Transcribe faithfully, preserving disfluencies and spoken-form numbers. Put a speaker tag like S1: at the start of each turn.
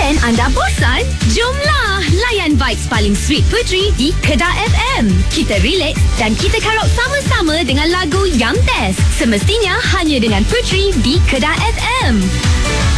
S1: Dan anda bosan? Jomlah layan vibes paling sweet Puteri di Kedah F M. Kita relax dan kita karaoke sama-sama dengan lagu yang best. Semestinya hanya dengan Puteri di Kedah F M.